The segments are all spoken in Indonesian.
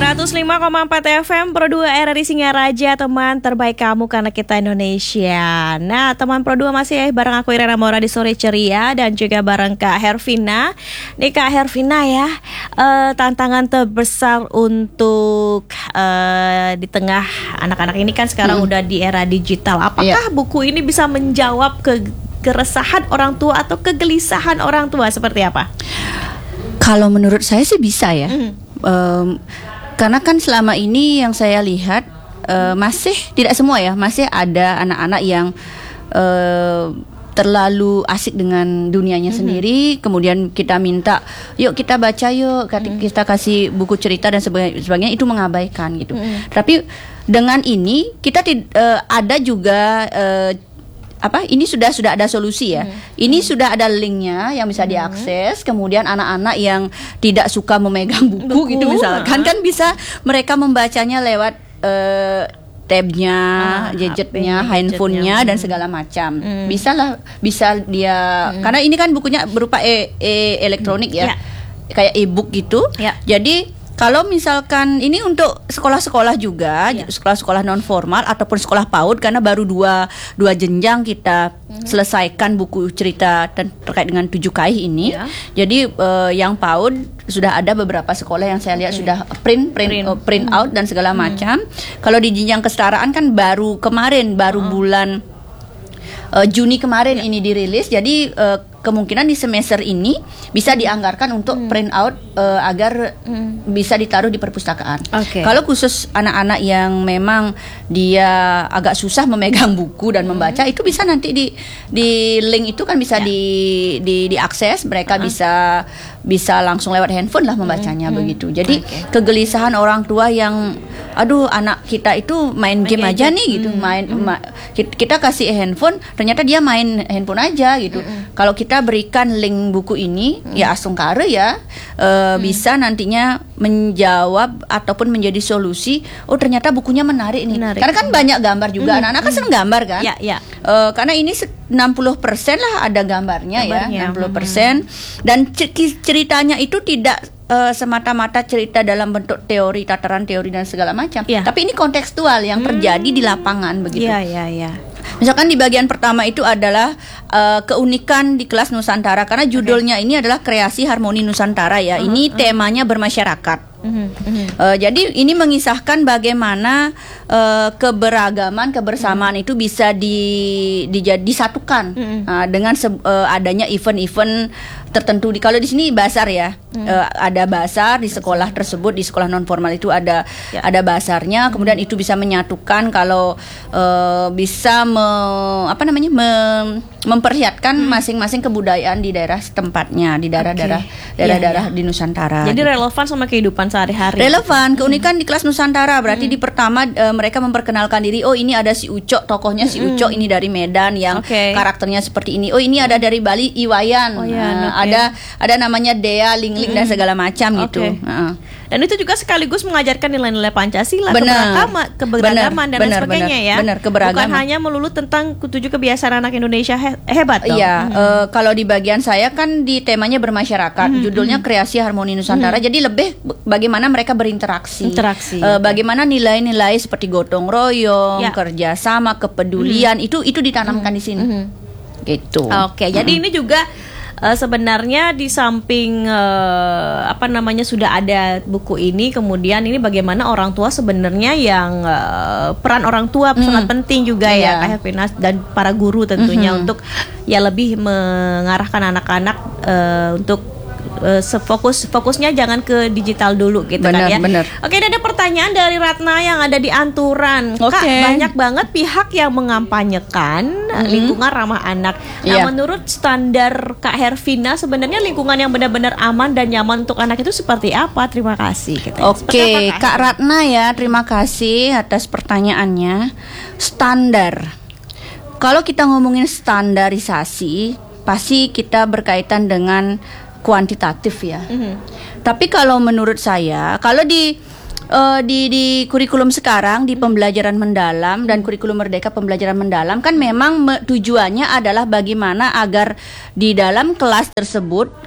105,4 FM Pro 2 RRI Singaraja, teman terbaik kamu karena kita Indonesia. Nah, teman Pro 2 masih bareng aku Irena Mora di Sore Ceria dan juga bareng Kak Hervina. Nih Kak Hervina ya, tantangan terbesar untuk di tengah anak-anak ini kan sekarang udah di era digital. Apakah buku ini bisa menjawab keresahan orang tua atau kegelisahan orang tua seperti apa? Kalau menurut saya sih bisa ya. Karena kan selama ini yang saya lihat masih tidak semua ya, masih ada anak-anak yang terlalu asik dengan dunianya sendiri. Kemudian kita minta, yuk kita baca yuk, kita kasih buku cerita dan sebagainya, itu mengabaikan gitu. Tapi dengan ini kita ada juga ini sudah ada solusi ya. Ini sudah ada linknya yang bisa diakses. Kemudian anak-anak yang tidak suka memegang buku gitu misalkan kan bisa mereka membacanya lewat tabnya, gadgetnya, handphonenya dan segala macam. Bisa dia karena ini kan bukunya berupa elektronik ya, kayak e-book gitu. Jadi kalau misalkan ini untuk sekolah-sekolah juga, sekolah-sekolah non formal ataupun sekolah PAUD, karena baru dua jenjang kita selesaikan buku cerita terkait dengan 7 Kaih ini. Jadi yang PAUD sudah ada beberapa sekolah yang saya lihat sudah print out dan segala macam. Kalau di jenjang kesetaraan kan baru bulan Juni kemarin ini dirilis. Jadi kemungkinan di semester ini bisa dianggarkan untuk print out agar bisa ditaruh di perpustakaan. Kalau khusus anak-anak yang memang dia agak susah memegang buku dan membaca, itu bisa nanti di link itu kan bisa diakses. Mereka bisa langsung lewat handphone lah membacanya begitu. Jadi kegelisahan orang tua yang anak kita itu main game aja nih gitu, kita kasih handphone, ternyata dia main handphone aja gitu. Kalau kita berikan link buku ini ya asungkare ya, bisa nantinya menjawab ataupun menjadi solusi. Oh ternyata bukunya menarik nih. Karena kan banyak gambar juga, anak-anak kan seneng gambar kan. Karena ini 60% lah ada gambarnya ya, 60%. Dan ceritanya itu tidak semata-mata cerita dalam bentuk teori, tataran teori dan segala macam. Tapi ini kontekstual yang terjadi di lapangan begitu. Misalkan di bagian pertama itu adalah keunikan di kelas Nusantara, karena judulnya ini adalah Kreasi Harmoni Nusantara ya. Ini temanya bermasyarakat. Jadi ini mengisahkan bagaimana keberagaman, kebersamaan itu bisa disatukan dengan adanya event-event tertentu. Kalau di sini basar ya, ada basar di sekolah tersebut, di sekolah non formal itu ada basarnya. Kemudian itu bisa menyatukan kalau bisa memperlihatkan masing-masing kebudayaan di daerah setempatnya, di daerah di Nusantara. Jadi relevan sama kehidupan sehari-hari. Relevan, keunikan di kelas Nusantara berarti di pertama mereka memperkenalkan diri. Oh ini ada si Ucok, tokohnya si Ucok ini dari Medan yang karakternya seperti ini. Oh ini ada dari Bali, Iwayan. Ada namanya Dea, Lingling dan segala macam gitu. Dan itu juga sekaligus mengajarkan nilai-nilai Pancasila, keberagaman dan lain sebagainya ya. Bukan hanya melulu tentang 7 kebiasaan anak Indonesia hebat. Kalau di bagian saya kan di temanya bermasyarakat, judulnya Kreasi Harmoni Nusantara. Jadi lebih bagaimana mereka berinteraksi. Bagaimana nilai-nilai seperti gotong royong, kerjasama, kepedulian itu ditanamkan di sini. Gitu. Jadi ini juga sebenarnya di samping sudah ada buku ini, kemudian ini bagaimana orang tua sebenarnya yang peran orang tua sangat penting juga ya Kak Hervina dan para guru tentunya untuk ya lebih mengarahkan anak-anak untuk fokusnya jangan ke digital dulu gitu kan ya. Oke, ada pertanyaan dari Ratna yang ada di Anturan. Kak, banyak banget pihak yang mengampanyekan lingkungan ramah anak. Nah, menurut standar Kak Hervina sebenarnya lingkungan yang benar-benar aman dan nyaman untuk anak itu seperti apa? Terima kasih. Kak Ratna ya, terima kasih atas pertanyaannya. Standar. Kalau kita ngomongin standarisasi, pasti kita berkaitan dengan kuantitatif ya. Tapi kalau menurut saya, kalau di kurikulum sekarang di pembelajaran mendalam dan kurikulum merdeka pembelajaran mendalam kan memang tujuannya adalah bagaimana agar di dalam kelas tersebut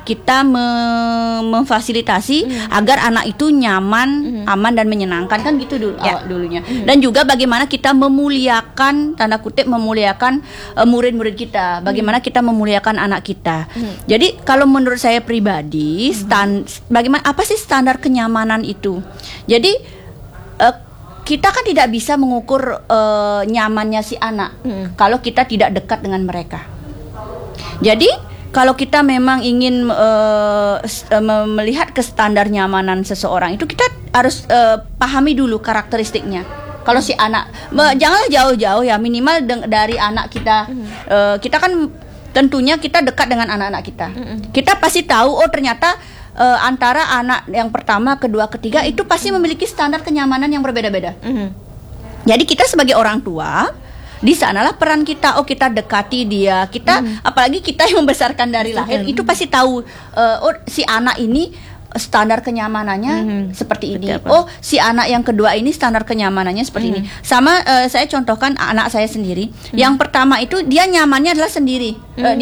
kita memfasilitasi agar anak itu nyaman, aman dan menyenangkan, kan gitu dulu dulunya. Dan juga bagaimana kita memuliakan, tanda kutip memuliakan murid-murid kita, bagaimana kita memuliakan anak kita. Jadi kalau menurut saya pribadi, bagaimana, apa sih standar kenyamanan itu? Jadi kita kan tidak bisa mengukur nyamannya si anak kalau kita tidak dekat dengan mereka. Jadi kalau kita memang ingin melihat ke standar nyamanan seseorang itu, kita harus pahami dulu karakteristiknya. Kalau si anak, janganlah jauh-jauh ya, minimal dari anak kita. Kita kan tentunya kita dekat dengan anak-anak kita. Kita pasti tahu, oh ternyata antara anak yang pertama, kedua, ketiga itu pasti memiliki standar kenyamanan yang berbeda-beda. Jadi kita sebagai orang tua, di sanalah peran kita. Oh, kita dekati dia. Kita apalagi kita yang membesarkan dari lahir, itu pasti tahu oh si anak ini standar kenyamanannya seperti ini. Oh, si anak yang kedua ini standar kenyamanannya seperti ini. Sama saya contohkan anak saya sendiri. Yang pertama itu dia nyamannya adalah sendiri.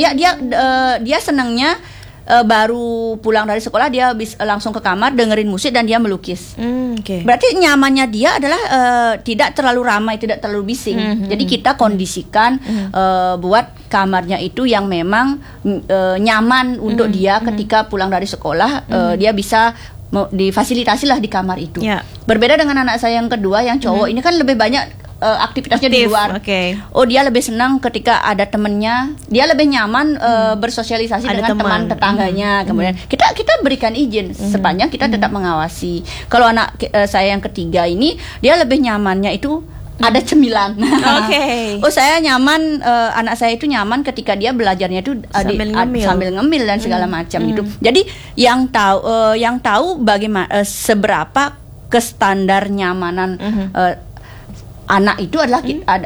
Dia senangnya baru pulang dari sekolah dia langsung ke kamar dengerin musik dan dia melukis. Berarti nyamannya dia adalah tidak terlalu ramai, tidak terlalu bising. Jadi kita kondisikan buat kamarnya itu yang memang nyaman untuk dia ketika pulang dari sekolah. Dia bisa difasilitasi lah di kamar itu. Berbeda dengan anak saya yang kedua yang cowok, ini kan lebih banyak aktivitasnya di luar. Oh, dia lebih senang ketika ada temennya. Dia lebih nyaman bersosialisasi dengan teman tetangganya. Kemudian kita berikan izin sepanjang kita tetap mengawasi. Kalau anak saya yang ketiga ini, dia lebih nyamannya itu ada cemilan. Oh, saya nyaman, anak saya itu nyaman ketika dia belajarnya itu sambil ngemil dan segala macam gitu. Jadi yang tahu bagaimana seberapa ke standar nyamanan anak itu adalah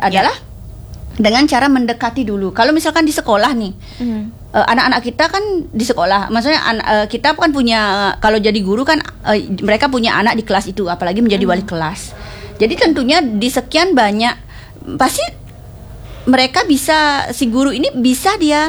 dengan cara mendekati dulu. Kalau misalkan di sekolah nih, anak-anak kita kan di sekolah, maksudnya kita kan punya, kalau jadi guru kan mereka punya anak di kelas itu, apalagi menjadi wali kelas. Jadi tentunya di sekian banyak pasti mereka bisa, si guru ini bisa dia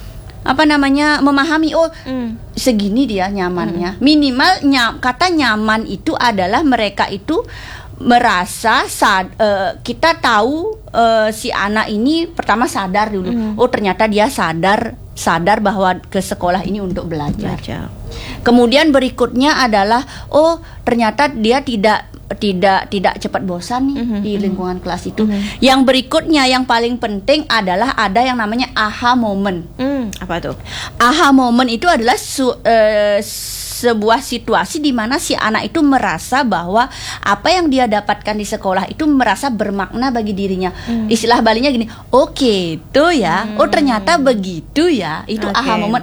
memahami, oh segini dia nyamannya. Minimal kata nyaman itu adalah mereka itu merasa kita tahu si anak ini pertama sadar dulu. Oh, ternyata dia sadar bahwa ke sekolah ini untuk belajar. Kemudian berikutnya adalah oh ternyata dia tidak cepat bosan nih di lingkungan kelas itu. Yang berikutnya yang paling penting adalah ada yang namanya aha moment. Apa tuh? Aha moment itu adalah sebuah situasi di mana si anak itu merasa bahwa apa yang dia dapatkan di sekolah itu merasa bermakna bagi dirinya. Istilah Balinya gini, oke, itu ya. Oh, ternyata begitu ya. Itu aha moment.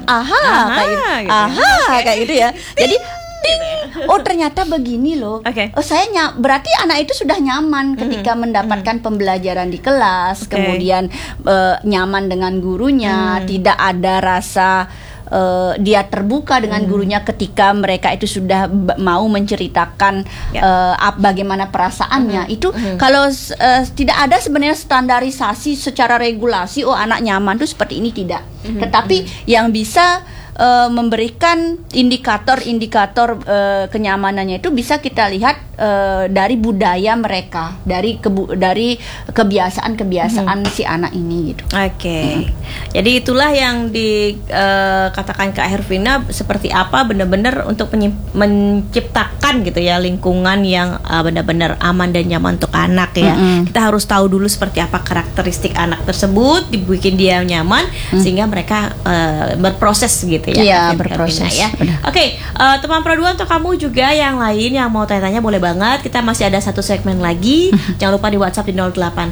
Kayak gitu ya. Jadi oh ternyata begini loh. Oh berarti anak itu sudah nyaman ketika mendapatkan pembelajaran di kelas, kemudian nyaman dengan gurunya, tidak ada rasa dia terbuka dengan gurunya ketika mereka itu sudah mau menceritakan bagaimana perasaannya. Itu kalau tidak ada sebenarnya standarisasi secara regulasi, oh anak nyaman itu seperti ini, tidak. Tetapi yang bisa memberikan indikator-indikator kenyamanannya itu bisa kita lihat dari budaya mereka, dari kebiasaan-kebiasaan si anak ini gitu. Jadi itulah yang dikatakan Kak Hervina, seperti apa benar-benar untuk menciptakan gitu ya lingkungan yang benar-benar aman dan nyaman untuk anak ya. Kita harus tahu dulu seperti apa karakteristik anak tersebut, dibikin dia nyaman sehingga mereka berproses gitu ya. Iya, berproses ya. Teman Pro 2, untuk kamu juga yang lain yang mau tanya-tanya boleh banget. Kita masih ada satu segmen lagi. Jangan lupa di WhatsApp di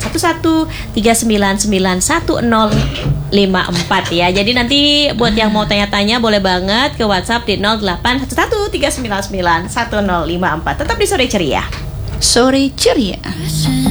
081139911054 ya. Jadi nanti buat yang mau tanya-tanya boleh banget ke WhatsApp di 081139911054. Tetap di Sore Ceria. Sore Ceria.